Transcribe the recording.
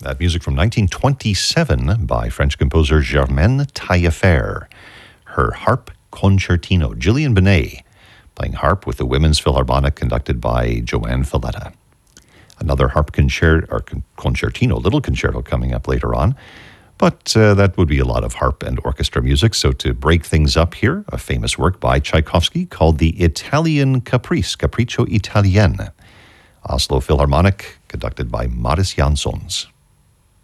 That music from 1927 by French composer Germaine Taillefer. Her harp concertino. Gillian Benet playing harp with the Women's Philharmonic conducted by Joanne Falletta. Another harp concertino, little concerto coming up later on. But that would be a lot of harp and orchestra music. So to break things up here, a famous work by Tchaikovsky called the Italian Caprice, Capriccio Italien. Oslo Philharmonic, conducted by Modest Jansons.